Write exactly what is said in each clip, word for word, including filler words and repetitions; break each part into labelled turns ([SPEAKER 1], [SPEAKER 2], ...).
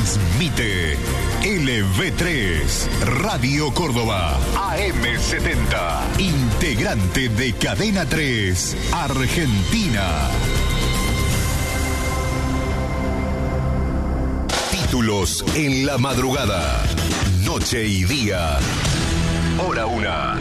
[SPEAKER 1] Transmite L V tres, Radio Córdoba, A M setenta, integrante de Cadena tres, Argentina. Títulos en la madrugada, noche y día, hora una.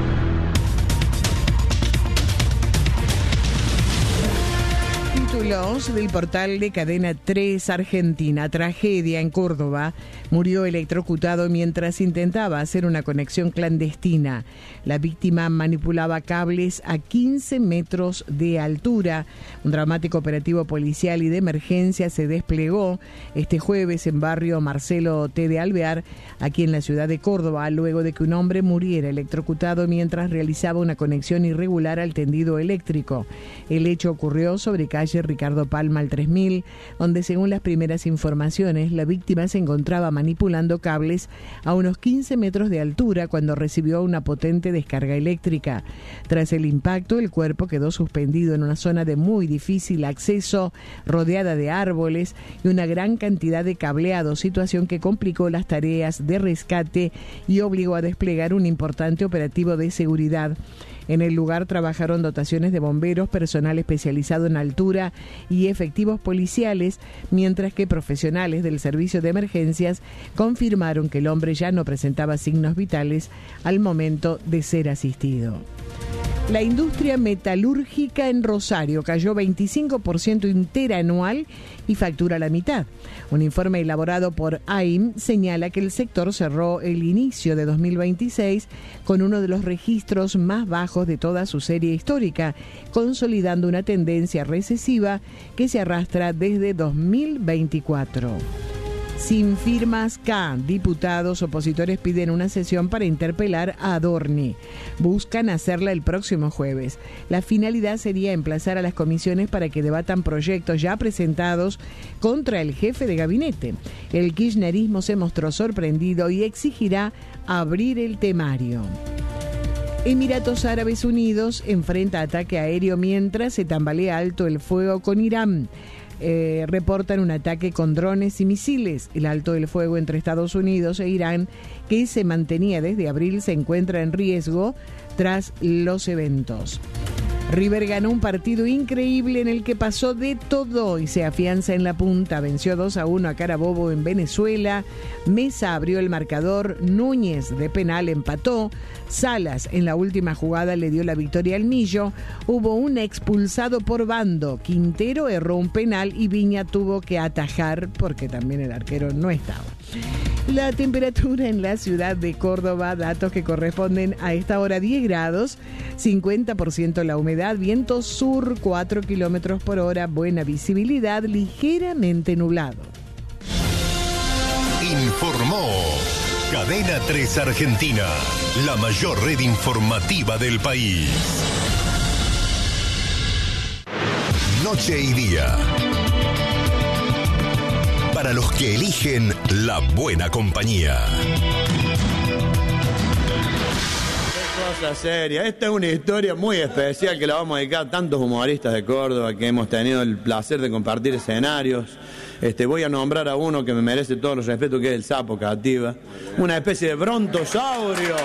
[SPEAKER 2] Títulos del portal de Cadena tres Argentina. Tragedia en Córdoba. Murió electrocutado mientras intentaba hacer una conexión clandestina. La víctima manipulaba cables a quince metros de altura. Un dramático operativo policial y de emergencia se desplegó este jueves en barrio Marcelo T. de Alvear, aquí en la ciudad de Córdoba, luego de que un hombre muriera electrocutado mientras realizaba una conexión irregular al tendido eléctrico. El hecho ocurrió sobre calle Ricardo Palma al tres mil, donde según las primeras informaciones, la víctima se encontraba manipulando cables a unos quince metros de altura cuando recibió una potente descarga eléctrica. Tras el impacto, el cuerpo quedó suspendido en una zona de muy difícil acceso, rodeada de árboles y una gran cantidad de cableado, situación que complicó las tareas de rescate y obligó a desplegar un importante operativo de seguridad. En el lugar trabajaron dotaciones de bomberos, personal especializado en altura y efectivos policiales, mientras que profesionales del servicio de emergencias confirmaron que el hombre ya no presentaba signos vitales al momento de ser asistido. La industria metalúrgica en Rosario cayó veinticinco por ciento interanual y factura la mitad. Un informe elaborado por A I M señala que el sector cerró el inicio de dos mil veintiséis con uno de los registros más bajos de toda su serie histórica, consolidando una tendencia recesiva que se arrastra desde dos mil veinticuatro. Sin firmas K, diputados opositores piden una sesión para interpelar a Adorni. Buscan hacerla el próximo jueves. La finalidad sería emplazar a las comisiones para que debatan proyectos ya presentados contra el jefe de gabinete. El kirchnerismo se mostró sorprendido y exigirá abrir el temario. Emiratos Árabes Unidos enfrenta ataque aéreo mientras se tambalea alto el fuego con Irán. Eh, reportan un ataque con drones y misiles. El alto del fuego entre Estados Unidos e Irán, que se mantenía desde abril, se encuentra en riesgo tras los eventos. River ganó un partido increíble en el que pasó de todo y se afianza en la punta. Venció dos a uno a Carabobo en Venezuela. Mesa abrió el marcador. Núñez de penal empató. Salas en la última jugada le dio la victoria al Millo. Hubo un expulsado por bando. Quintero erró un penal y Viña tuvo que atajar porque también el arquero no estaba. La temperatura en la ciudad de Córdoba, datos que corresponden a esta hora, diez grados, cincuenta por ciento la humedad, viento sur cuatro kilómetros por hora, buena visibilidad, ligeramente nublado.
[SPEAKER 1] Informó Cadena tres Argentina, la mayor red informativa del país. Noche y día. Para los que eligen la buena compañía.
[SPEAKER 3] Qué cosa seria. Esta es una historia muy especial que la vamos a dedicar a tantos humoristas de Córdoba que hemos tenido el placer de compartir escenarios. Este, voy a nombrar a uno que me merece todos los respetos, que es el Sapo Cativa. Una especie de brontosaurio.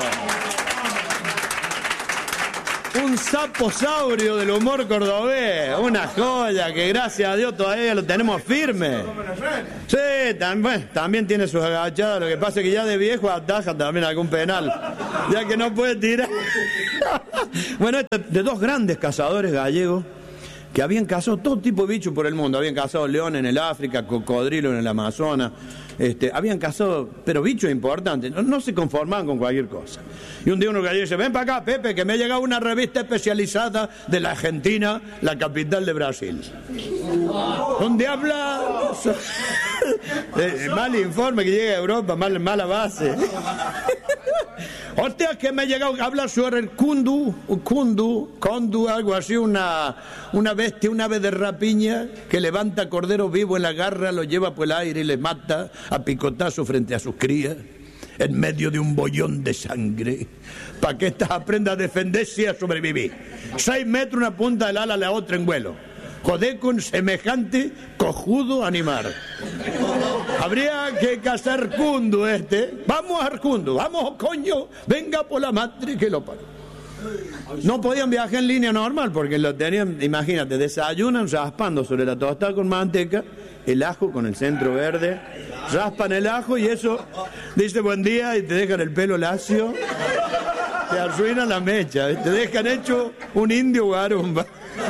[SPEAKER 3] Un saposaurio del humor cordobés, una joya que gracias a Dios todavía lo tenemos firme. Sí, tam, bueno, también tiene sus agachadas, lo que pasa es que ya de viejo ataja también algún penal, ya que no puede tirar. Bueno, de dos grandes cazadores gallegos que habían cazado todo tipo de bichos por el mundo, habían cazado león en el África, cocodrilo en el Amazonas, este, habían cazado, pero bichos importantes, no, no se conformaban con cualquier cosa. Y un día uno gallego dice, ven para acá, Pepe, que me ha llegado una revista especializada de la Argentina, la capital de Brasil. Donde habla mal informe que llega a Europa, mal, mala base. Hostia, que me ha llegado a hablar sobre el kundu, kundu, kundu, algo así, una, una bestia, un ave de rapiña que levanta corderos vivos en la garra, los lleva por el aire y les mata a picotazo frente a sus crías, en medio de un bollón de sangre, para que éstas aprendan a defenderse y a sobrevivir. Seis metros una punta del ala, la otra en vuelo. Joder con semejante cojudo animal. Habría que cazar Arcundu este. Vamos a Arcundu, vamos, coño, venga por la madre que lo parió. No podían viajar en línea normal porque lo tenían, imagínate, desayunan raspando sobre la tostada con manteca, el ajo con el centro verde, raspan el ajo y eso dice buen día y te dejan el pelo lacio, te arruinan la mecha, te dejan hecho un indio garumba.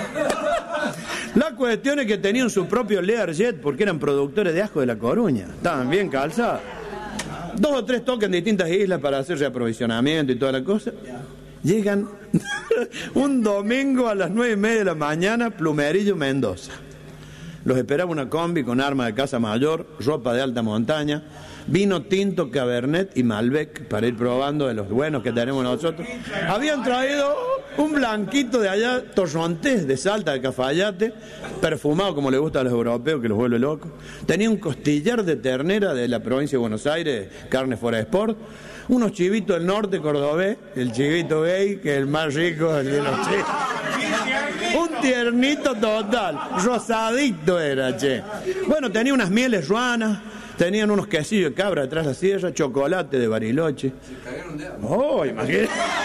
[SPEAKER 3] La cuestión es que tenían su propio Learjet porque eran productores de ajo de La Coruña, estaban bien calzados. Dos o tres toques en distintas islas para hacer reaprovisionamiento y toda la cosa. Llegan un domingo a las nueve y media de la mañana, Plumerillo, Mendoza. Los esperaba una combi con arma de casa mayor, ropa de alta montaña, vino tinto, Cabernet y Malbec para ir probando de los buenos que tenemos nosotros. Habían traído un blanquito de allá, Torrontés de Salta, de Cafayate, perfumado como le gusta a los europeos, que los vuelve locos. Tenía un costillar de ternera de la provincia de Buenos Aires, carne fuera sport. Unos chivitos del norte cordobés, el chivito gay, que es el más rico el de los chivos. Un tiernito total, rosadito era, che. Bueno, tenía unas mieles ruanas, tenían unos quesillos de cabra detrás de la sierra, chocolate de Bariloche. Oh, imagínate.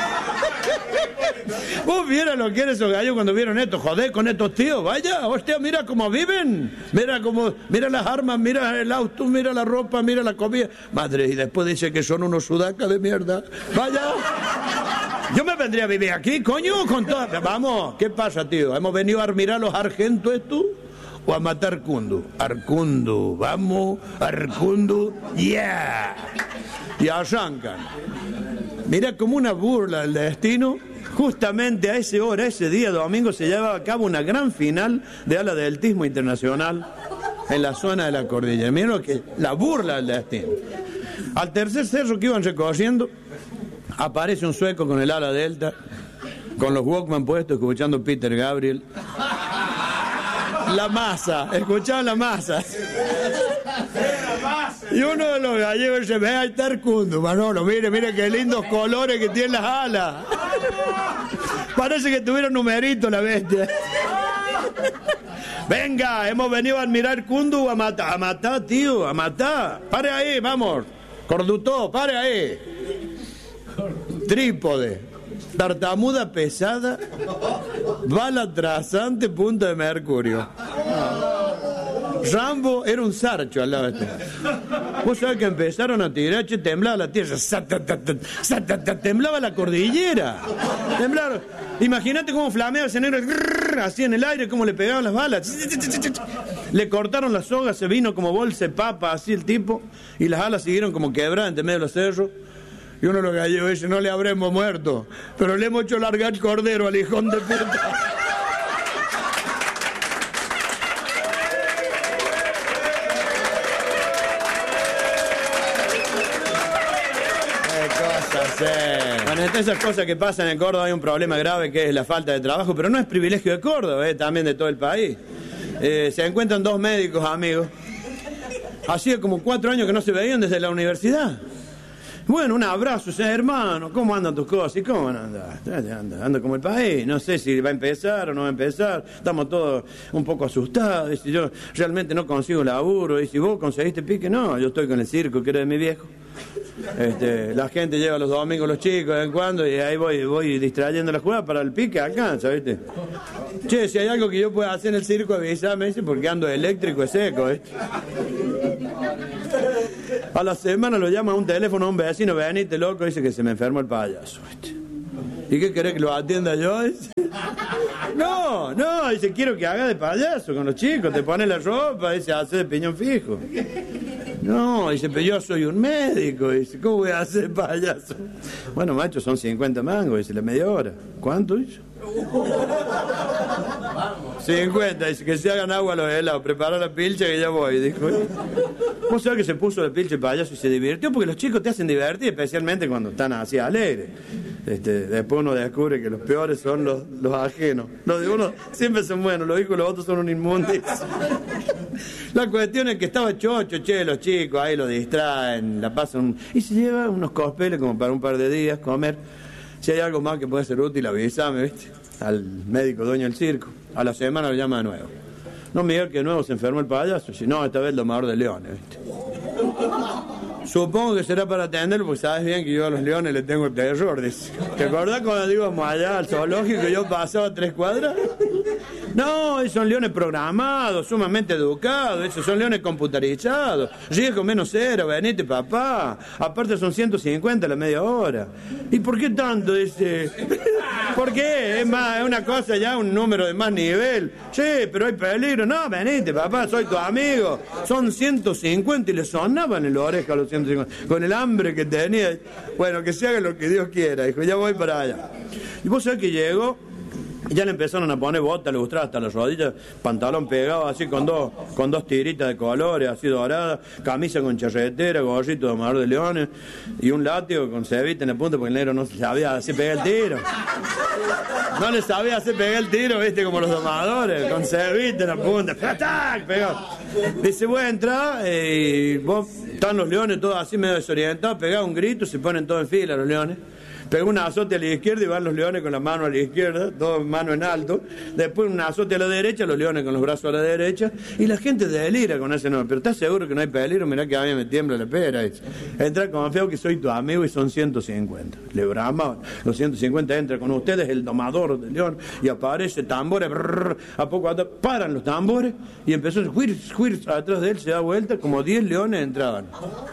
[SPEAKER 3] Vos vieras lo que eran esos gallos cuando vieron esto, joder, con estos tíos, vaya, hostia, mira cómo viven, mira cómo, mira las armas, mira el auto, mira la ropa, mira la comida. Madre, y después dice que son unos sudacas de mierda, vaya. Yo me vendría a vivir aquí, coño, con toda... Vamos, ¿qué pasa, tío? ¿Hemos venido a admirar los argentos estos o a matar Arcundu? Arcundu, vamos, Arcundu, yeah. Y arrancan. Mira como una burla del destino. Justamente a esa hora, ese día domingo, se llevaba a cabo una gran final de ala de atletismo internacional en la zona de la cordillera. Miren lo que la burla del destino. Al tercer cerro que iban recorriendo, aparece un sueco con el ala delta, con los Walkman puestos, escuchando Peter Gabriel. La masa, escuchaban la masa. Y uno de los gallegos dice, ve, ahí está Arcundu, Manolo, mire, mire qué lindos colores que tiene las alas. Parece que tuvieron numerito la bestia. Venga, hemos venido a admirar Arcundu, a matar, a matar, tío, a matar. Pare ahí, vamos. Cordutó, pare ahí. Trípode, tartamuda pesada, bala trazante, punta de mercurio. Rambo era un zarcho al lado de este. Vos sabés que empezaron a tirar, che, temblaba la tierra, temblaba la cordillera. Temblaron. Imagínate cómo flameaba ese negro, así en el aire, cómo le pegaban las balas. Le cortaron las sogas, se vino como bolsa de papa, así el tipo, y las alas siguieron como quebradas entre medio de los cerros. Y uno de los gallegos dice, no le habremos muerto, pero le hemos hecho largar cordero al hijón de puta. Sí. Bueno, entre esas cosas que pasan en Córdoba hay un problema grave que es la falta de trabajo, pero no es privilegio de Córdoba, eh, también de todo el país. Eh, se encuentran dos médicos amigos, hacía como cuatro años que no se veían desde la universidad. Bueno, un abrazo, o sea, hermano, ¿cómo andan tus cosas? ¿Y cómo andan? Anda, anda como el país, no sé si va a empezar o no va a empezar, estamos todos un poco asustados, y si yo realmente no consigo laburo, y si vos conseguiste pique, no, yo estoy con el circo que era de mi viejo. Este, la gente lleva los domingos los chicos de vez en cuando y ahí voy, voy distrayendo la jugada para el pique alcanza, ¿viste? Che, si hay algo que yo pueda hacer en el circo, avísame, dice, porque ando eléctrico y seco, ¿viste? A la semana lo llama a un teléfono a un vecino, venite loco, dice que se me enfermó el payaso, ¿viste? ¿Y qué querés que lo atienda yo? Dice. No, no, dice, quiero que haga de payaso con los chicos, te pone la ropa, dice, hace de piñón fijo. No, dice, pero yo soy un médico, dice, ¿cómo voy a hacer payaso? Bueno, macho, son cincuenta mangos, dice, la media hora. ¿Cuánto dice? cincuenta, dice, que se hagan agua a los helados, prepara la pilcha que ya voy, dijo. ¿Vos sabés que se puso la pilcha el payaso y se divirtió? Porque los chicos te hacen divertir, especialmente cuando están así alegres. Este, después uno descubre que los peores son los, los ajenos. Los de uno siempre son buenos, los hijos de los otros son un inmundicio. La cuestión es que estaba chocho, che, los chicos ahí lo distraen, la pasan y se lleva unos cospeles como para un par de días comer. Si hay algo más que puede ser útil, avísame, ¿viste? Al médico dueño del circo. A la semana lo llama de nuevo. No, Miguel, que de nuevo se enfermó el payaso. Si no, esta vez el domador de leones, ¿viste? Supongo que será para atenderlo, porque sabes bien que yo a los leones le tengo terror. Dice. ¿Te acordás cuando íbamos allá al zoológico y yo pasaba tres cuadras? No, esos son leones programados, sumamente educados, esos son leones computarizados. Riesgo menos cero, venite papá. Aparte son ciento cincuenta a la media hora. ¿Y por qué tanto ese? ¿Por qué? Es más, es una cosa ya, un número de más nivel. Sí, pero hay peligro. No, venite papá, soy tu amigo. Son ciento cincuenta y le sonaban en la oreja a los ciento cincuenta. Con el hambre que tenía. Bueno, que se haga lo que Dios quiera. Dijo, ya voy para allá. Y vos sabés que llegó. Ya le empezaron a poner botas, le gustaba hasta las rodillas, pantalón pegado así con dos con dos tiritas de colores, así doradas, camisa con charretera, gorrito de amador de leones y un látigo con cebita en la punta porque el negro no sabía hacer pegar el tiro. No le sabía hacer pegar el tiro, viste, como los domadores, con cebita en la punta, ¡tac! Pegó. Dice, voy a entrar eh, y vos, están los leones todos así medio desorientados, pegá un grito, se ponen todos en fila los leones. Pegó un azote a la izquierda y van los leones con la mano a la izquierda, dos manos en alto. Después un azote a la derecha, los leones con los brazos a la derecha. Y la gente delira con ese nombre. Pero ¿estás seguro que no hay peligro? Mirá que a mí me tiembla la pera. Entra confiado que soy tu amigo y son ciento cincuenta. Le brama, los ciento cincuenta entra con ustedes, el domador del león, y aparece tambores. Brrr, a poco a poco paran los tambores y empezó a juir, juir atrás de él, se da vuelta, como diez leones entraban.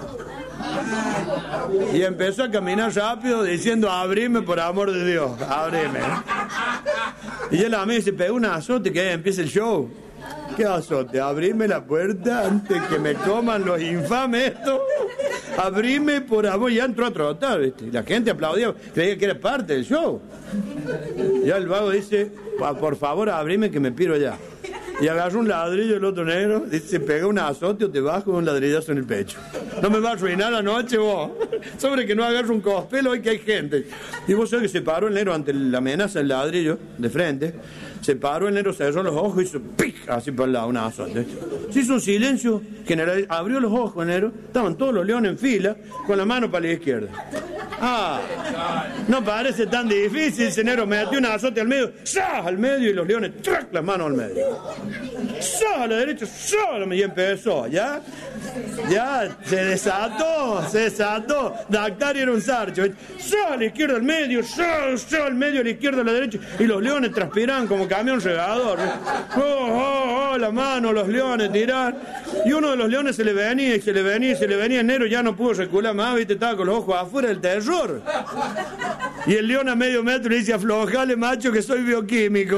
[SPEAKER 3] Y empezó a caminar rápido diciendo, abrime por amor de Dios, abrime. Y él a mí se pegó un azote que ahí empieza el show. ¿Qué azote? Abrime la puerta antes que me coman los infames estos. Abrime por amor. Y ya entró a trotar, ¿viste? Y la gente aplaudía, creía que era parte del show. Ya el vago dice, por favor, abrime que me piro allá. Y agarró un ladrillo el otro negro, dice, se pega un azote o te bajo con un ladrillazo en el pecho. No me va a arruinar la noche vos. Sobre que no agarro un cospelo hoy que hay gente. Y vos sabés que se paró el negro ante la amenaza del ladrillo de frente. Se paró el negro, cerró los ojos y hizo ¡pic! Así por el lado, un azote. Se hizo un silencio general, abrió los ojos el negro, estaban todos los leones en fila, con la mano para la izquierda. Ah, no parece tan difícil, ese negro metió un azote al medio, ¡zah! Al medio y los leones, ¡trac! Las manos al medio. ¡Zah! A la derecha, ¡zah! Y empezó, ¿ya? Ya, se desató, se desató. Dactari era un sarcho. ¡Zah! A la izquierda al medio, ¡zah! ¡Zah! Al medio, a la izquierda, a la derecha. Y los leones transpiraban como camión regador. ¡Oh, oh, oh! La mano, los leones tirar. Y uno de los leones se le venía y se le venía y se le venía el negro, ya no pudo recular más, viste, estaba con los ojos afuera del terror. Y el león a medio metro le dice, aflojale, macho, que soy bioquímico.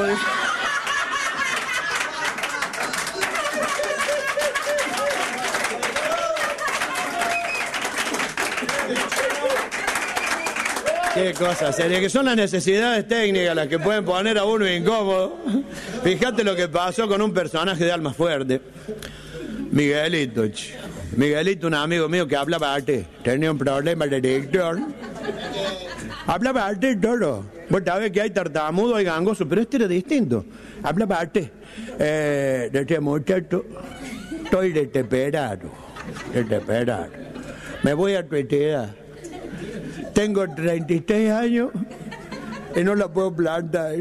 [SPEAKER 3] Qué cosa seria, que son las necesidades técnicas las que pueden poner a uno incómodo. Fíjate lo que pasó con un personaje de alma fuerte. Miguelito, ch. Miguelito, un amigo mío que hablaba arte, tenía un problema de dicción. Hablaba arte todo. Vos sabés que hay tartamudo, hay gangoso, pero este era distinto. Hablaba arte. Eh, de este muchacho, estoy desesperado, desesperado. Me voy a tuitear. Tengo treinta y seis años y no la puedo plantar.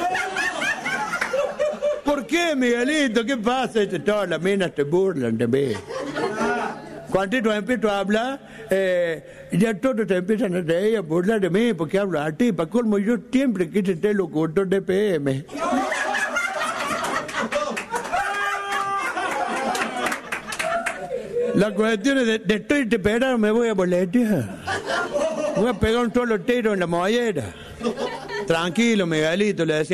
[SPEAKER 3] ¿Por qué, Miguelito? ¿Qué pasa? Todas las minas te burlan de mí. Cuando empiezo a hablar, eh, ya todos te empiezan a, reír, a burlar de mí porque hablo a ti. Para colmo, yo siempre quise ser locutor de P M. La cuestión es de, de estoy desesperado, me voy a boletear. Voy a pegar un solo tiro en la mollera. Tranquilo, Miguelito, le decía.